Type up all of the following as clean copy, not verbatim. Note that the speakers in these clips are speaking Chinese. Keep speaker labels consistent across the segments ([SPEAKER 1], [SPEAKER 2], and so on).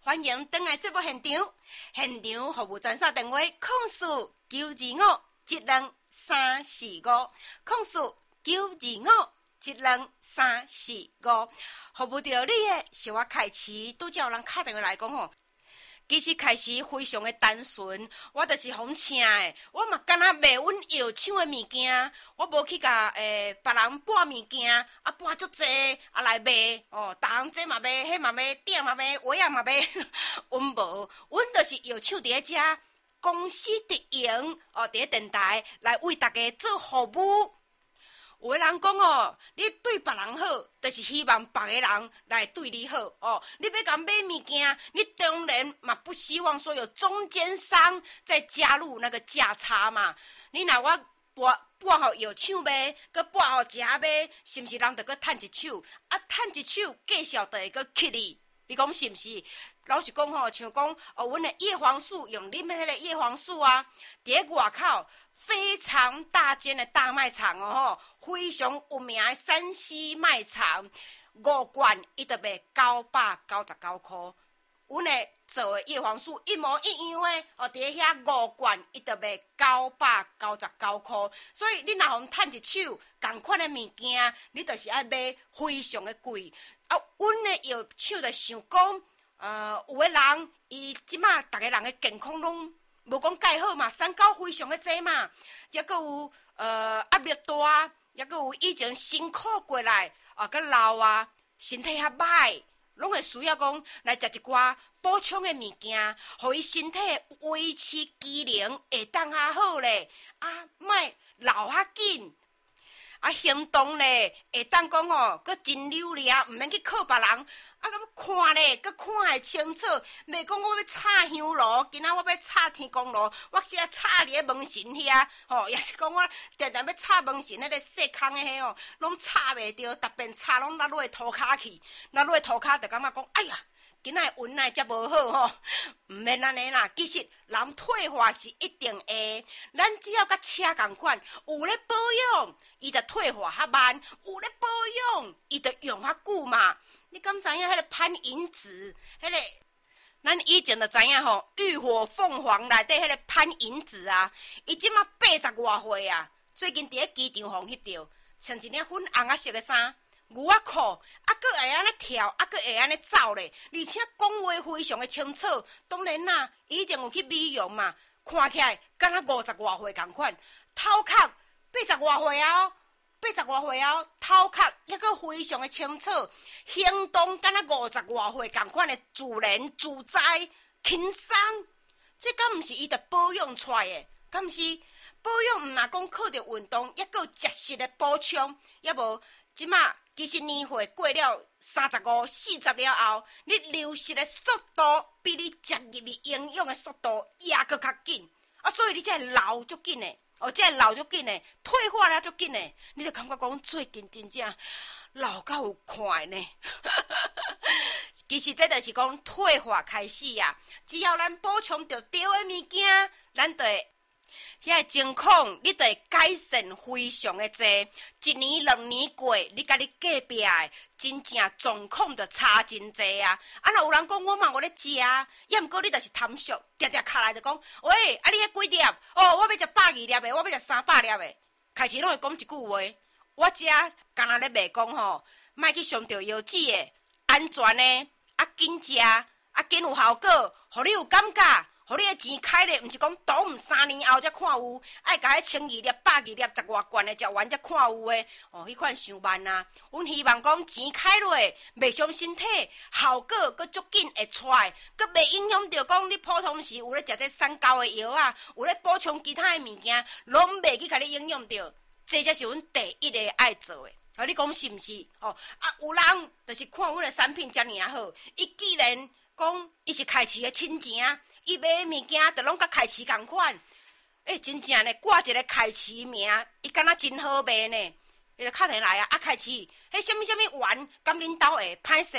[SPEAKER 1] 欢迎登来节目现场。现场服务专线电话：04-925-12345，04-925-12345。服务到你的是我开始，拄则有人打电话来讲吼。其实开始非常的单纯，我就是互请的，我嘛敢若卖阮药厂的物件，我无去甲别人搬物件，搬足济来卖哦，逐项这嘛卖，迄嘛卖，鼎嘛卖，鞋仔嘛卖，阮无，阮就是药厂伫咧遮公司直营哦，伫咧电台来为大家做服务。有的人讲哦，你对别人好，就是希望别个人来对你好哦。你要甲买物件，你当然嘛不希望说有中间商再加入那个价差嘛。你若我搬互药厂卖，佮搬互食卖，是毋是人着佮趁一手？趁一手，继续着会佮乞你。你讲是毋是？老实讲吼，像讲阮的叶黄素用啉的迄个叶黄素啊，伫咧外口非常大间的大卖场哦吼，非常有名的山西卖场，5罐伊着卖999块。阮的做的叶黄素一模一样的哦，伫咧遐5罐伊着卖999块。所以你若互趁一手共款的物件，你就是爱买非常的贵。阮的药厂着想讲。有的人，伊即马逐个人的健康拢无讲介好嘛，三高非常的济嘛，也阁有压力大，也阁有以前辛苦过来佮老啊，身体较歹，拢会需要讲来食一寡补充的物件，互伊身体维持机能会当较好咧，莫老较紧。行动咧，会当讲哦，佮真溜咧，毋免去靠别人。佮看咧，佮看会清楚，袂讲我要插香炉，今仔我要插天公炉，我是要插伫咧门神遐，吼，也是讲我定定要插门神迄个细空的迄哦，拢插袂着，逐遍插拢落去涂骹去，落去涂骹，就感觉讲，哎呀，今仔运来才无好吼，毋免安尼啦。其实人退化是一定会，咱只要甲车共款，有咧保养，伊就退化较慢；有咧保养，伊就用较久嘛。你敢知影迄个潘迎紫，迄个咱以前就知影吼，浴火凤凰内底迄个潘迎紫啊，伊即马80外岁啊，最近伫咧机场互翕着，穿一领粉红色的衫，牛仔裤，佫会安尼跳，佫会安尼走咧，而且讲话非常的清楚。当然啦，伊一定有去美容嘛，看起来敢若50外岁共款，头壳80外岁啊。80外岁后，头壳抑阁非常的清楚，行动敢若50外岁共款的自然、自在、轻松。这敢毋是伊着保养出来的？敢毋是保养？毋若讲靠着运动，抑阁有节食的补充，抑无即马其实年岁过了35、40了后，你流失的速度比你食入去营养的速度抑阁较紧，所以你才会老足紧的。这会老足紧的，退化了足紧的，你就感觉讲最近真正老到有快呢。其实这就是讲退化开始啊，只要咱补充着对的物件，咱就会遐情况，你就会改善非常的多。1年2年过，你甲你隔壁的真正状况就差真多啊！若有人讲我嘛有咧食，也毋过你就是贪俗，定定卡来就讲，喂，你迄几粒？哦，我要食120粒的，我要食300粒的。开始拢会讲一句话，我遮干那咧卖讲吼，莫去伤着腰子的，安全的，紧食，紧有效果，互你有感觉。互你的钱开咧，毋是讲倒毋3年后才看有，爱甲迄12粒、120粒、10外罐的食完才看有诶。迄款伤慢啊！阮希望讲钱开落，袂伤身体，效果佫足紧会出来，佫袂影响着讲你普通时有咧食这三高的药啊，有咧补充其他的物件，拢袂去甲你影响着。这才是阮第一个爱做的。你讲是毋是？有人就是看阮的产品遮尔好，伊既然讲伊是开市的亲情。伊卖物件就拢甲开市共款，真正呢挂一个开市名，伊敢若真好卖呢。伊就敲电来啊，开市，迄什么丸，甘恁兜下歹势，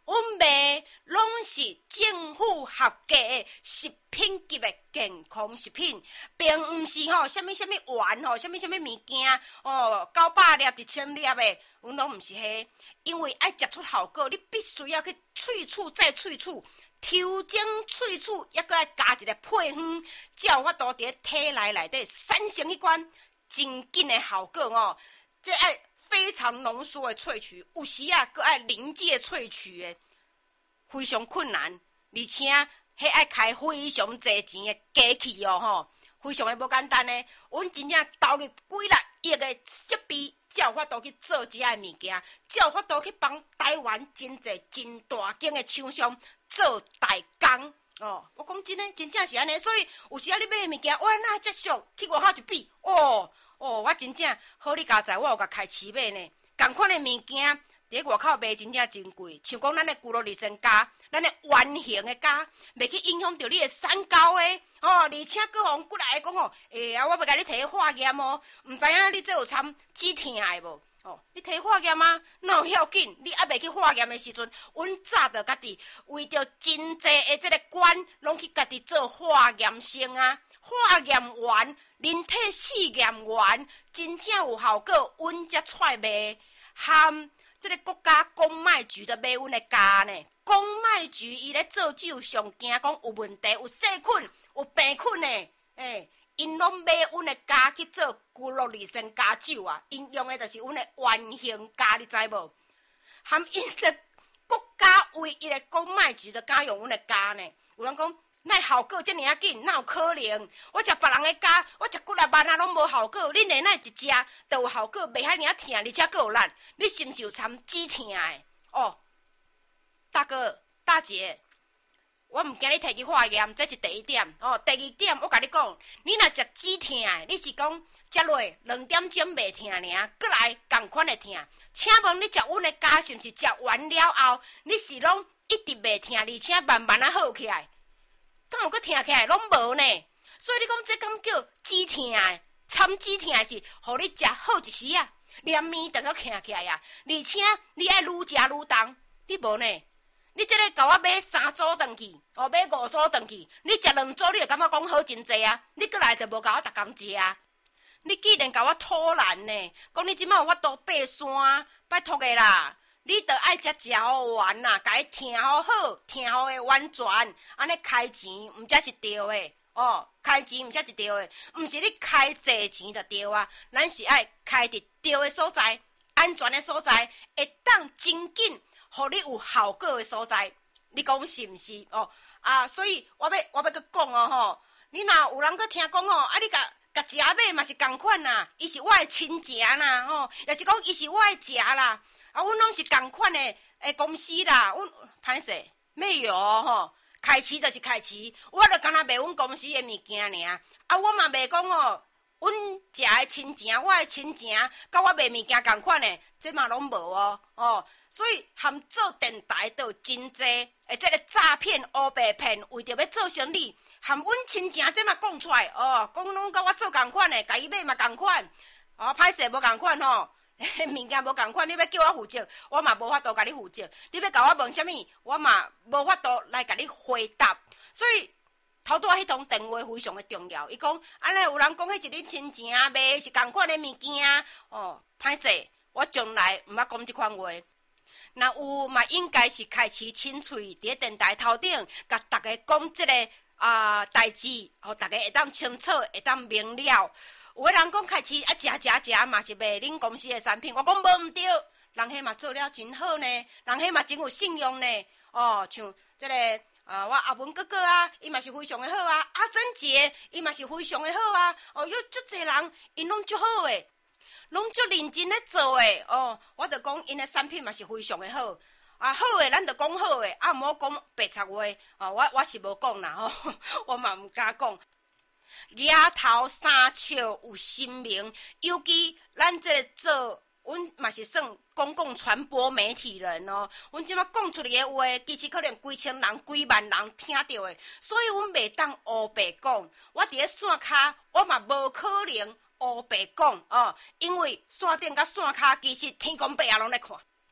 [SPEAKER 1] 阮卖拢是政府合格的食品级的健康食品，并毋是什么丸什么物件900粒、1000粒的，阮拢毋是迄。因为爱食出效果，你必须要去萃取再萃取，调整萃取，抑搁爱加一个配方，才有法度伫体内底产生迄款真紧的效果这爱非常浓缩的萃取，有时搁爱临界萃取的，非常困难，而且迄爱开非常侪钱的机器非常的无简单呢。阮真正投入几6亿的设备，才有法度去做这样的物件，才有法度去帮台湾真侪真大间的厂商做大工我讲真的，真正是安尼。所以有时你买的物件，哇，那遮俗，去外口一比，我真正好你家在，我有甲开市买呢。同款的物件伫外口卖真正真贵，像讲咱的骨肉里参加，咱的圆形的加，袂去影响到你的三高的而且佫互骨来讲我要甲你摕化验毋知影你这有掺止痛的无？你摕化验哪有要紧？你还袂去化验的时阵，阮早着家己为着真济的这个管，拢去家己做化验先化验完，人体试验完，真正有效果，阮才出卖含这个国家公卖局的买阮的家呢。公卖局伊咧做酒上惊讲有问题，有细菌，有病菌呢。因拢买阮的家去做骨肉里参加酒因用的就是阮的圆形家，你知无？含因的国家唯一的公卖局就敢用阮的家呢。有人讲，哪效果这么紧？哪有可能？我食别人的家，我食几啊万拢无效果。恁的哪一只都有效果，袂遐尔疼，而且佫有力。你是毋是有掺止痛的？大哥大姐。我毋惊你摕去化验，这是第一点第二点，我甲你讲，你若食止痛的，你是讲食落2点钟袂痛尔，过来同款的痛。请问你食阮的家是毋是食完了后，你是拢一直袂痛，而且慢慢好起来？敢有佫痛起来？拢无呢。所以你讲这敢叫止痛的？掺止痛的是，互你食好一时连面等到痛起来而且你爱愈食愈重，你无呢？你这个甲我买3组转去，买5组转去，你食2组，你就感觉讲好真济你过来就无甲我逐工食你既然甲我拖烂呢，讲你即摆有法度爬山，拜托的啦，你着爱食好丸甲伊听好好，听好的完全，安尼开钱，毋才是对的开钱毋才是对的，毋是你开济钱就对咱是爱开伫对的所在，安全的所在，会当真紧。互你有效果的所在，你讲是毋是所以我要搁讲你若有人搁听讲你甲食买嘛是共款伊是我的亲情也是讲伊是我的食啦阮拢是共款的公司啦，阮歹势没有开市就是开市，我著敢若卖阮公司的物件尔我嘛袂讲阮食的亲情，我的亲情，甲我卖物件共款的，这嘛拢无所以含做电台都有真济这个诈骗、乌白骗，为着要做生意，含阮亲情这嘛讲出来讲拢甲我做共款的，甲伊买嘛共款歹势无共款物件无共款，你要叫我负责，我嘛无法度甲你负责。你要甲我问啥物，我嘛无法度来甲你回答。所以头拄迄通电话非常的重要。伊讲安尼有人讲迄是你亲情卖是共款的物件歹势，我从来毋捌讲即款话。若有嘛，应该是开始清脆伫电台头顶，甲大家讲即个代志，互大家会当清楚，会当明了。有个人讲开始食嘛是卖恁公司的产品，我讲无毋对，人迄嘛做了真好呢，人迄嘛真有信用呢。像即个我阿文哥哥伊嘛是非常的好阿珍姐伊嘛是非常的好有足侪人因拢足好诶。拢足认真咧做诶我着讲因诶产品嘛是非常诶好好诶，咱着讲好诶毋好讲白贼话我是无讲啦我嘛毋敢讲。举头三笑有神明，尤其咱这个做，阮嘛是算公共传播媒体人阮即马讲出嚟诶话，其实可能几千人、几万人听到诶，所以阮袂当乌白讲。我伫咧线骹，我嘛无可能乌白讲因为线顶甲线骹其实天公伯也拢咧看，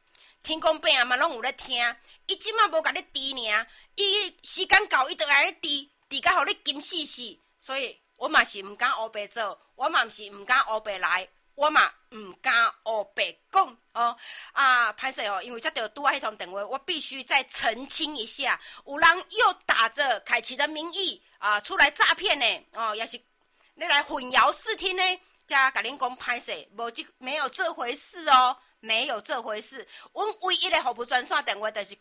[SPEAKER 1] 天公伯啊嘛拢有咧听，伊即马无甲你治尔，伊时间到伊就来治甲互你金死死。所以我嘛是毋敢黑白做，我嘛是毋敢黑白来，我嘛毋敢黑白讲哦。歹势哦，因为才着拄啊迄通电话，我必须再澄清一下，有人又打着凯奇的名义出来诈骗呢哦，也是你来混淆视听呢，才甲恁讲歹势，没有这回事哦。没有这回事，阮唯一的服务专线电话就是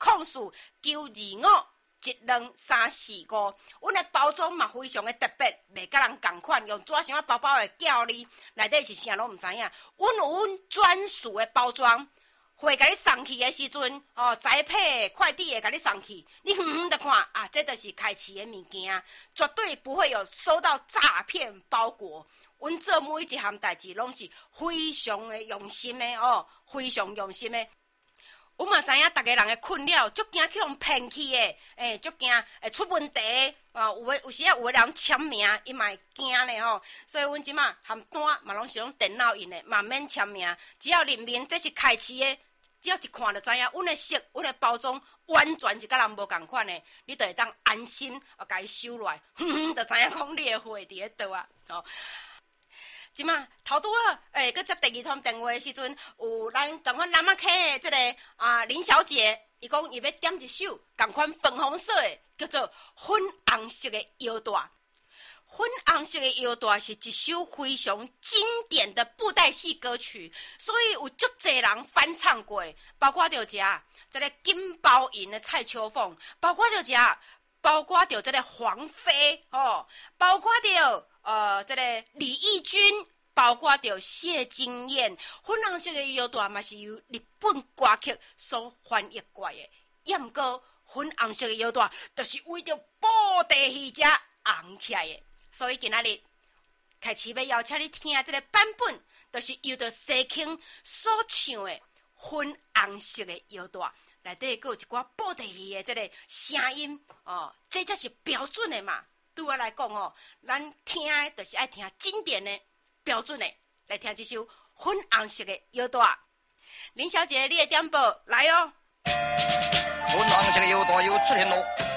[SPEAKER 1] 0495123455。阮的包装嘛非常的特别，袂甲人共款，用纸箱包包的叫你，内底是啥拢毋知影。阮有阮专属的包装，会甲你送去的时阵，宅配快递会甲你送去，你远远的看这就是开市的物件，绝对不会有收到诈骗包裹。阮做每一项代志拢是非常的用心的哦，非常用心的。我嘛知影逐个人的困扰，足惊去互骗去的，足惊会出问题有时有的人签名，伊嘛会惊呢吼。所以阮即马含单嘛拢是用电脑印的，嘛免签名，只要认明这是开市的，只要一看就知影，阮的色、阮的包装完全是甲人无共款的，你就会当安心甲伊收落来，就知影讲你的货伫咧倒哦。即马头拄啊，搁接第二通电话的时阵，有咱同款南仔溪的即个林小姐，伊讲伊要点一首同款粉红色的，叫做粉红色的腰带。粉红色的腰带是一首非常经典的布袋戏歌曲，所以有足侪人翻唱过，包括着即个金包银的蔡秋凤，包括着这个黄飞哦，包括着这个李翊君，包括着谢金燕。粉红色的腰带嘛是由日本歌曲所翻译过的，也毋过粉红色的腰带就是为着布袋戏才红起来的。所以今仔日开始要邀请你听这个版本，就是由着西庆所唱的粉红色的腰带。内底还有一寡布袋戏的这个声音这才是标准的嘛。对我来讲咱听的就是爱听经典的、标准的，来听这首粉红色的腰带。林小姐，你的点播来哦。
[SPEAKER 2] 粉紅色嘅腰帶要出現咯，